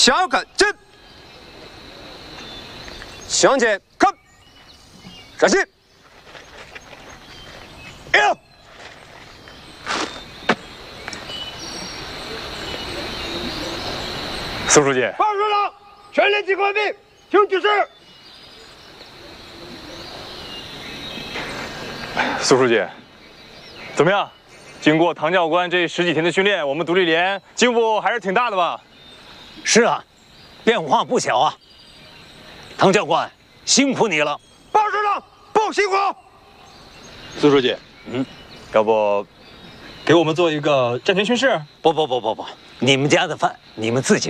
下杆进，向前看，站起，呀！ 苏书记， 报署长，全连机关兵，听指示。 苏书记，怎么样？经过唐教官这10几天的训练，我们独立连进步还是挺大的吧？ 是啊，变化不小啊。唐教官，辛苦你了。 报署长，不辛苦。 苏书记，要不给我们做一个战前训示？ 不，你们家的饭你们自己